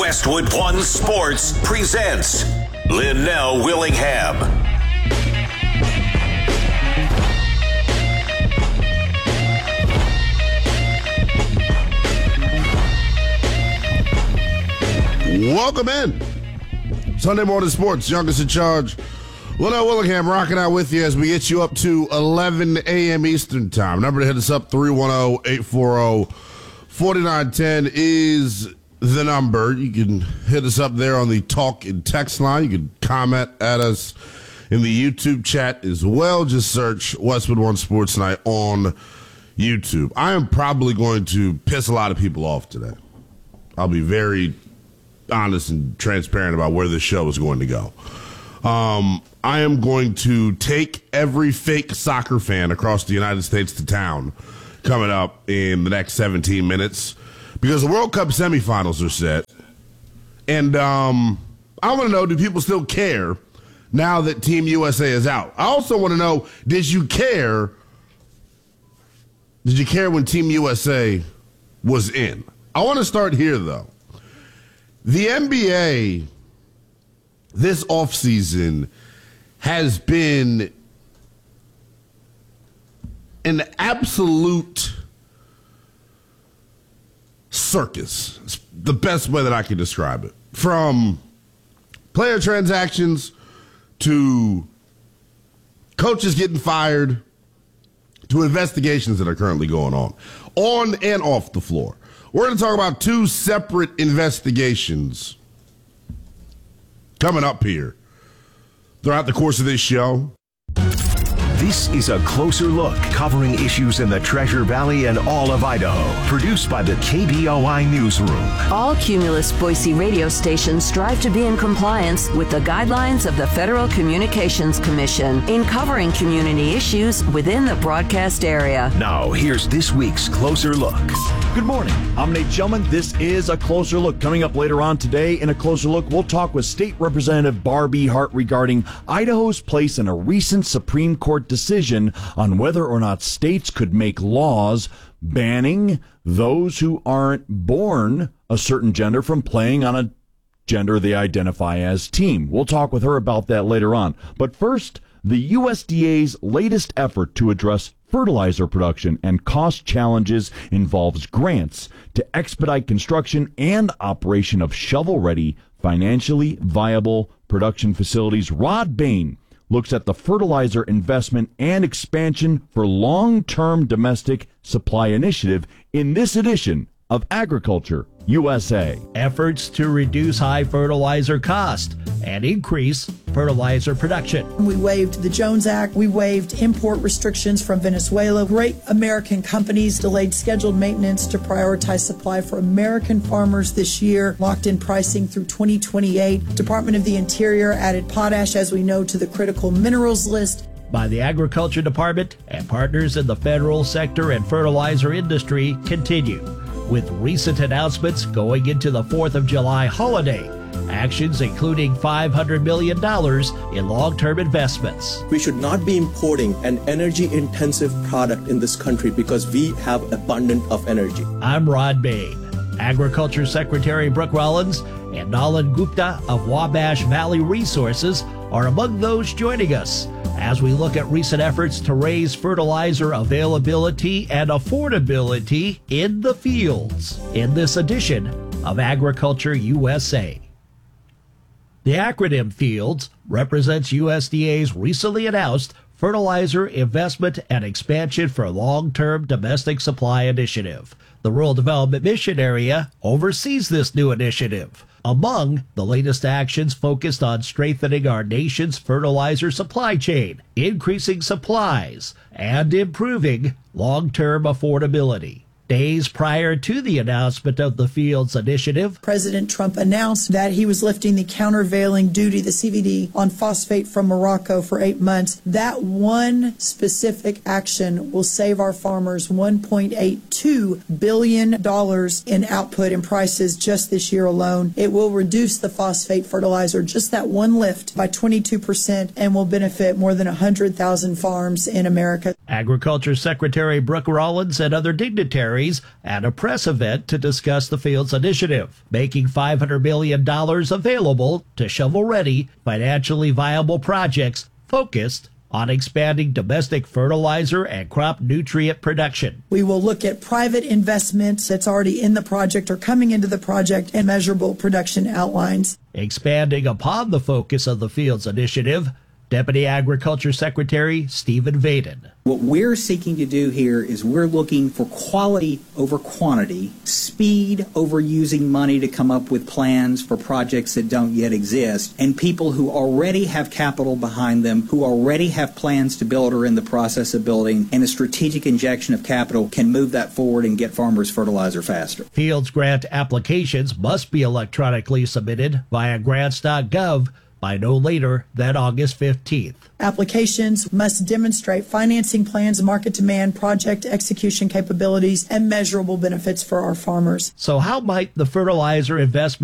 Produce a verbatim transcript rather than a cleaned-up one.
Westwood One Sports presents Linnell Willingham. Welcome in. Sunday Morning Sports, youngest in charge. Linnell Willingham rocking out with you as we get you up to eleven a.m. Eastern Time. Number to hit us up, three one zero, eight four zero, four nine one zero is the number. You can hit us up there on the talk and text line. You can comment at us in the YouTube chat as well. Just search Westwood One Sports Night on YouTube. I am probably going to piss a lot of people off today. I'll be very honest and transparent about where this show is going to go. Um, I am going to take every fake soccer fan across the United States to town coming up in the next seventeen minutes because the World Cup semifinals are set. And um, I want to know, do people still care now that Team U S A is out? I also want to know, did you care? Did you care when Team U S A was in? I want to start here, though. The N B A this offseason has been an absolute circus. It's the best way that I can describe it. From player transactions to coaches getting fired to investigations that are currently going on, on and off the floor. We're going to talk about two separate investigations coming up here throughout the course of this show. This is a closer look covering issues in the Treasure Valley and all of Idaho. Produced by the K B O I Newsroom. All Cumulus Boise radio stations strive to be in compliance with the guidelines of the Federal Communications Commission in covering community issues within the broadcast area. Now, here's this week's Closer Look. Good morning. I'm Nate Shellman. This is a Closer Look. Coming up later on today in a Closer Look, we'll talk with State Representative Barbie Hart regarding Idaho's place in a recent Supreme Court decision on whether or not states could make laws banning those who aren't born a certain gender from playing on a gender they identify as team. We'll talk with her about that later on. But first, the U S D A's latest effort to address fertilizer production and cost challenges involves grants to expedite construction and operation of shovel-ready, financially viable production facilities. Rod Bain looks at the fertilizer investment and expansion for long-term domestic supply initiative in this edition of Agriculture U S A. Efforts to reduce high fertilizer cost and increase fertilizer production. We waived the Jones Act. We waived import restrictions from Venezuela. Great American companies delayed scheduled maintenance to prioritize supply for American farmers this year. Locked in pricing through twenty twenty-eight. Department of the Interior added potash, as we know, to the critical minerals list. By the Agriculture Department and partners in the federal sector and fertilizer industry continue, with recent announcements going into the fourth of July holiday. Actions including five hundred million dollars in long-term investments. We should not be importing an energy-intensive product in this country because we have abundance of energy. I'm Rod Bain. Agriculture Secretary Brooke Rollins and Nalan Gupta of Wabash Valley Resources are among those joining us as we look at recent efforts to raise fertilizer availability and affordability in the fields in this edition of Agriculture U S A. The acronym FIELDS represents U S D A's recently announced Fertilizer Investment and Expansion for Long-Term Domestic Supply Initiative. The Rural Development Mission Area oversees this new initiative. Among the latest actions focused on strengthening our nation's fertilizer supply chain, increasing supplies, and improving long-term affordability. Days prior to the announcement of the Fields Initiative, President Trump announced that he was lifting the countervailing duty, the C V D, on phosphate from Morocco for eight months. That one specific action will save our farmers one point eight two billion dollars in output and prices just this year alone. It will reduce the phosphate fertilizer, just that one lift, by twenty-two percent and will benefit more than one hundred thousand farms in America. Agriculture Secretary Brooke Rollins and other dignitaries at a press event to discuss the Fields Initiative, making five hundred million dollars available to shovel-ready, financially viable projects focused on expanding domestic fertilizer and crop nutrient production. We will look at private investments that's already in the project or coming into the project and measurable production outlines. Expanding upon the focus of the Fields Initiative, Deputy Agriculture Secretary Stephen Vaden. What we're seeking to do here is we're looking for quality over quantity, speed over using money to come up with plans for projects that don't yet exist, and people who already have capital behind them, who already have plans to build or in the process of building, and a strategic injection of capital can move that forward and get farmers fertilizer faster. Fields grant applications must be electronically submitted via grants dot gov by no later than August fifteenth. Applications must demonstrate financing plans, market demand, project execution capabilities, and measurable benefits for our farmers. So how might the fertilizer investment